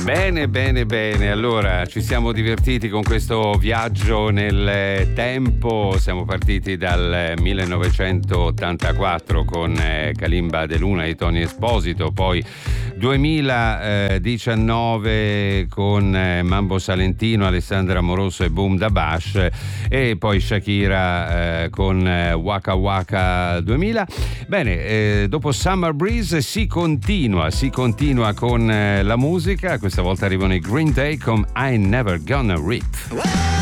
Bene, bene, bene. Allora, ci siamo divertiti con questo viaggio nel tempo. Siamo partiti dal 1984 con Kalimba De Luna di Tony Esposito, poi 2019 con Mambo Salentino, Alessandra Amoroso e Boom da Bash, e poi Shakira con Waka Waka 2000. Bene, dopo Summer Breeze si continua con la musica. Questa volta arrivano i Green Day con I Never Gonna Rip.